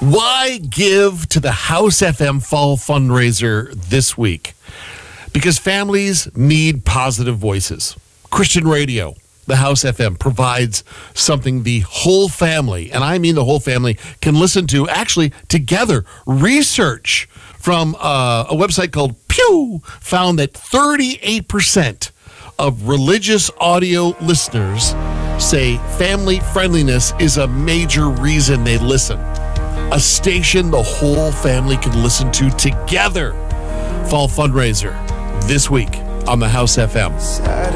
Why give to the House FM Fall Fundraiser this week? Because families need positive voices. Christian radio, the House FM, provides something the whole family, and I mean the whole family, can listen to actually together. Research from a website called Pew found that 38% of religious audio listeners say family friendliness is a major reason they listen. A station the whole family can listen to together. Fall Fundraiser this week on the House FM.